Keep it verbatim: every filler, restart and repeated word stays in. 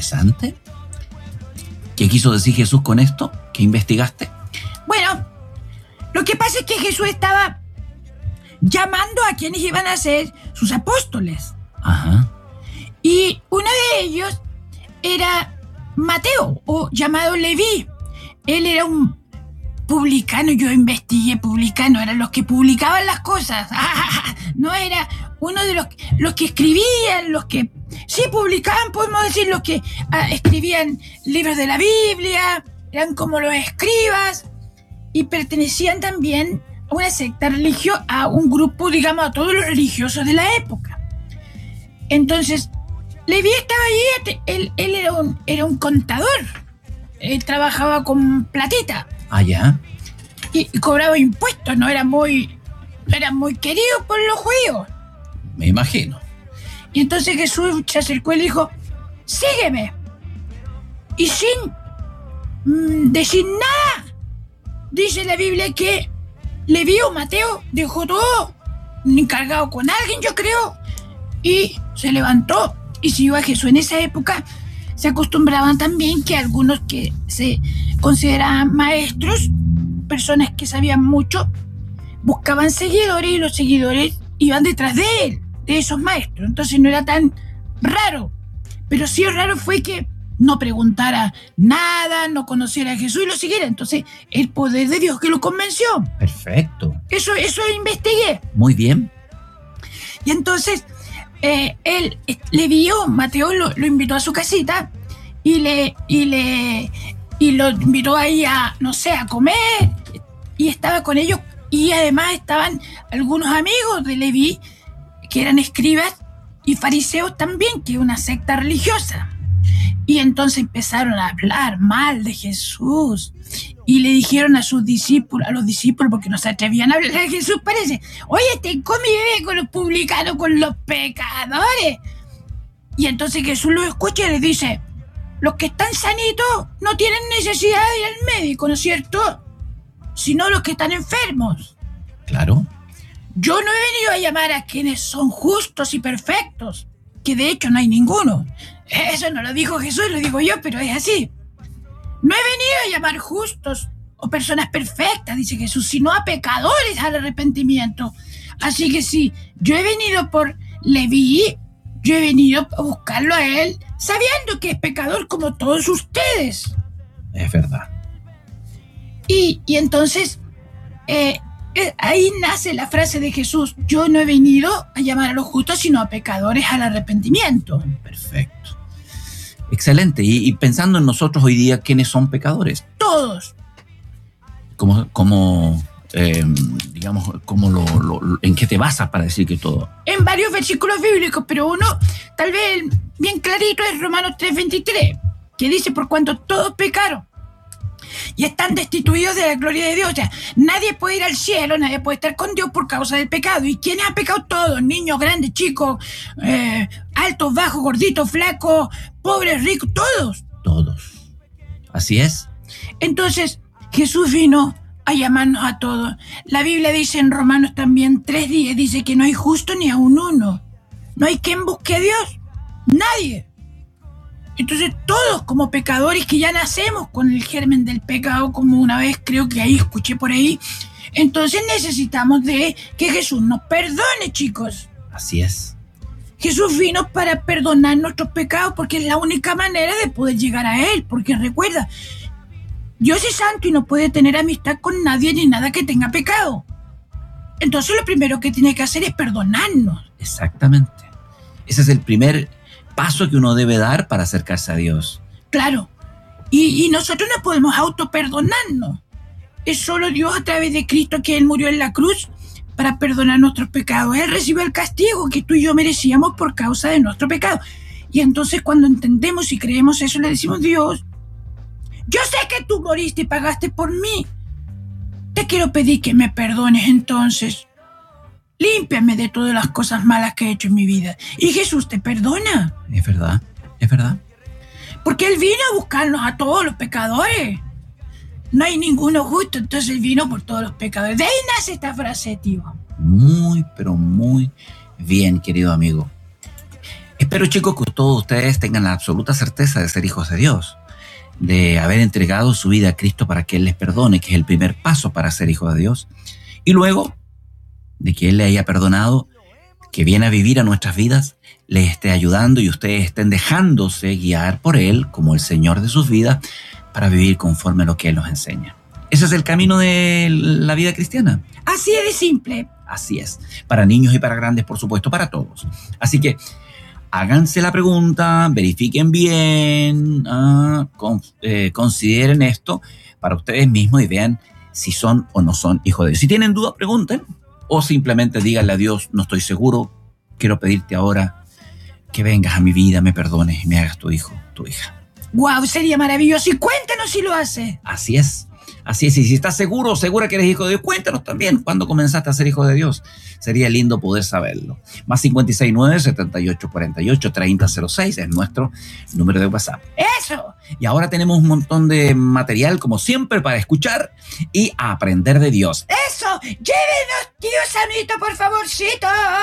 interesante. ¿Qué quiso decir Jesús con esto? ¿Qué investigaste? Bueno, lo que pasa es que Jesús estaba llamando a quienes iban a ser sus apóstoles. Ajá. Y uno de ellos era Mateo, o llamado Leví. Él era un publicano, yo investigué publicano, eran los que publicaban las cosas. No era uno de los, los que escribían, los que sí publicaban, podemos decir, los que ah, escribían libros de la Biblia, eran como los escribas, y pertenecían también a una secta religiosa, a un grupo, digamos, a todos los religiosos de la época. Entonces, Leví estaba allí, él, él era, un, era un contador, él trabajaba con platita. Ah, ya. Y, y cobraba impuestos, no era muy, no era muy querido por los judíos. Me imagino. Y entonces Jesús se acercó y le dijo, sígueme. Y sin mmm, decir nada, dice la Biblia que Leví o Mateo dejó todo, encargado con alguien, yo creo, y se levantó y siguió a Jesús. En esa época se acostumbraban también que algunos que se consideraban maestros, personas que sabían mucho, buscaban seguidores y los seguidores iban detrás de él, de esos maestros. Entonces no era tan raro. Pero sí raro fue que no preguntara nada, no conociera a Jesús y lo siguiera. Entonces el poder de Dios que lo convenció. Perfecto. Eso, eso investigué. Muy bien. Y entonces eh, él le vio, Mateo lo, lo invitó a su casita y le, y le y lo invitó ahí a, no sé, a comer, y estaba con ellos, y además estaban algunos amigos de Leví que eran escribas y fariseos también, que es una secta religiosa. Y entonces empezaron a hablar mal de Jesús y le dijeron a sus discípulos, a los discípulos, porque no se atrevían a hablar de Jesús, parece, oye, te come y bebe con los publicanos, con los pecadores. Y entonces Jesús los escucha y les dice, los que están sanitos no tienen necesidad de ir al médico, ¿no es cierto? Sino los que están enfermos. Claro. Yo no he venido a llamar a quienes son justos y perfectos, que de hecho no hay ninguno. Eso no lo dijo Jesús, lo digo yo, pero es así. No he venido a llamar justos o personas perfectas, dice Jesús, sino a pecadores al arrepentimiento. Así que sí, yo he venido por Leví, yo he venido a buscarlo a él, sabiendo que es pecador como todos ustedes. Es verdad. Y, y entonces, eh, eh, ahí nace la frase de Jesús, yo no he venido a llamar a los justos, sino a pecadores al arrepentimiento. Perfecto. Excelente. Y, y pensando en nosotros hoy día, ¿quiénes son pecadores? Todos. ¿Cómo, cómo eh, digamos, cómo lo, lo, en qué te basas para decir que todo? En varios versículos bíblicos, pero uno, tal vez bien clarito, es Romanos tres veintitrés, que dice, por cuanto todos pecaron y están destituidos de la gloria de Dios. O sea, nadie puede ir al cielo, nadie puede estar con Dios por causa del pecado. ¿Y quiénes han pecado? Todos, niños, grandes, chicos, eh, altos, bajos, gorditos, flacos, pobres, ricos, todos. Todos. Así es. Entonces, Jesús vino a llamarnos a todos. La Biblia dice en Romanos también tres diez, dice que no hay justo ni aun uno. No hay quien busque a Dios. Nadie. Entonces todos como pecadores que ya nacemos con el germen del pecado, como una vez creo que ahí escuché por ahí, entonces necesitamos de que Jesús nos perdone, chicos. Así es. Jesús vino para perdonar nuestros pecados porque es la única manera de poder llegar a Él, porque recuerda, Dios es santo y no puede tener amistad con nadie ni nada que tenga pecado. Entonces lo primero que tiene que hacer es perdonarnos. Exactamente. Ese es el primer paso que uno debe dar para acercarse a Dios. Claro. Y, y nosotros no podemos autoperdonarnos. Es solo Dios a través de Cristo, que Él murió en la cruz para perdonar nuestros pecados. Él recibió el castigo que tú y yo merecíamos por causa de nuestro pecado. Y entonces cuando entendemos y creemos eso, le decimos, Dios, yo sé que tú moriste y pagaste por mí. Te quiero pedir que me perdones entonces. Límpiame de todas las cosas malas que he hecho en mi vida. Y Jesús te perdona. Es verdad, es verdad. Porque Él vino a buscarnos a todos los pecadores. No hay ninguno justo, entonces Él vino por todos los pecadores. De ahí nace esta frase, tío. Muy, pero muy bien, querido amigo. Espero, chicos, que todos ustedes tengan la absoluta certeza de ser hijos de Dios, de haber entregado su vida a Cristo para que Él les perdone, que es el primer paso para ser hijos de Dios, y luego de que Él le haya perdonado, que viene a vivir a nuestras vidas, les esté ayudando y ustedes estén dejándose guiar por Él como el Señor de sus vidas para vivir conforme a lo que Él nos enseña. Ese es el camino de la vida cristiana. Así es de simple. Así es. Para niños y para grandes, por supuesto, para todos. Así que háganse la pregunta, verifiquen bien, ah, con, eh, consideren esto para ustedes mismos y vean si son o no son hijos de Dios. Si tienen dudas, pregunten o simplemente díganle a Dios, no estoy seguro, quiero pedirte ahora que vengas a mi vida, me perdones y me hagas tu hijo, tu hija. ¡Guau! Sería maravilloso. Y cuéntanos si lo hace. Así es. Así es, y si estás seguro o segura que eres hijo de Dios, cuéntanos también cuándo comenzaste a ser hijo de Dios. Sería lindo poder saberlo. Más cinco seis nueve, siete ocho cuatro ocho, tres cero cero seis es nuestro número de WhatsApp. ¡Eso! Y ahora tenemos un montón de material, como siempre, para escuchar y aprender de Dios. ¡Eso! ¡Llévenos, tío Sanito, por favorcito!